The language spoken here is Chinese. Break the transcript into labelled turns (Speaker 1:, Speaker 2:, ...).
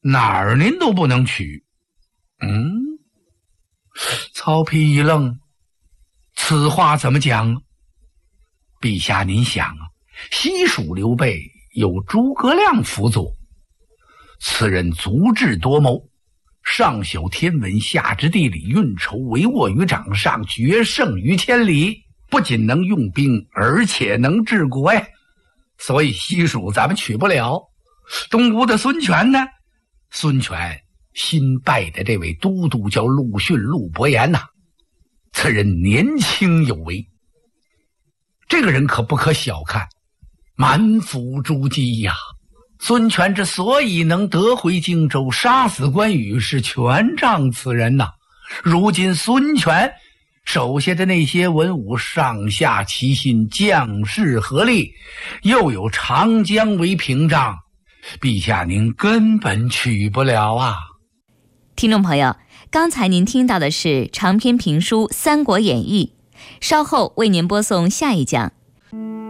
Speaker 1: 哪儿您都不能娶。曹丕一愣，此话怎么讲？陛下您想啊，西蜀刘备有诸葛亮辅佐，此人足智多谋，上晓天文，下知地理，运筹帷幄于掌上，决胜于千里，不仅能用兵，而且能治国呀。所以西蜀咱们取不了。东吴的孙权呢？孙权新拜的这位都督叫陆逊，陆伯言呐，此人年轻有为，这个人可不可小看，满腹珠玑呀。孙权之所以能得回荆州，杀死关羽，是全仗此人呐。如今孙权手下的那些文武上下齐心，将士合力，又有长江为屏障，陛下您根本取不了啊。
Speaker 2: 听众朋友，刚才您听到的是长篇评书《三国演义》，稍后为您播送下一讲。